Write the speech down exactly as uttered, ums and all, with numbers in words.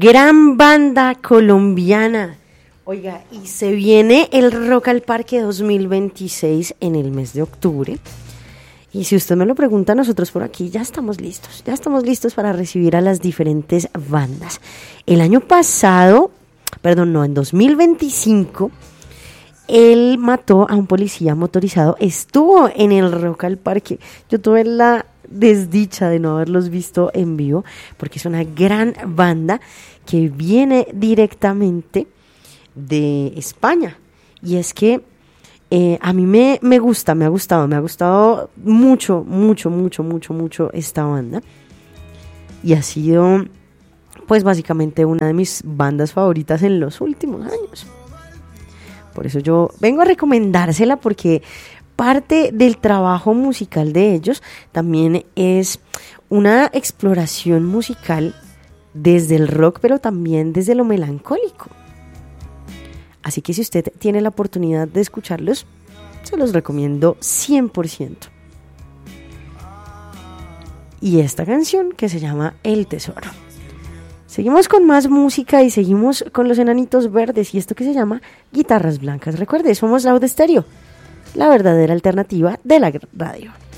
gran banda colombiana. Oiga, y se viene el Rock al Parque dos mil veintiséis en el mes de octubre. Y si usted me lo pregunta, nosotros por aquí ya estamos listos. Ya estamos listos para recibir a las diferentes bandas. El año pasado, perdón, no, en dos mil veinticinco, él mató a un policía motorizado. Estuvo en el Rock al Parque. Yo tuve la desdicha de no haberlos visto en vivo, porque es una gran banda que viene directamente de España. Y es que eh, a mí me, me gusta, me ha gustado, me ha gustado mucho, mucho, mucho, mucho, mucho esta banda. Y ha sido, pues básicamente una de mis bandas favoritas en los últimos años. Por eso yo vengo a recomendársela, porque parte del trabajo musical de ellos también es una exploración musical desde el rock, pero también desde lo melancólico. Así que si usted tiene la oportunidad de escucharlos, se los recomiendo cien por ciento. Y esta canción que se llama El Tesoro. Seguimos con más música y seguimos con los Enanitos Verdes y esto que se llama Guitarras Blancas. Recuerde, somos Loud Stereo, la verdadera alternativa de la radio.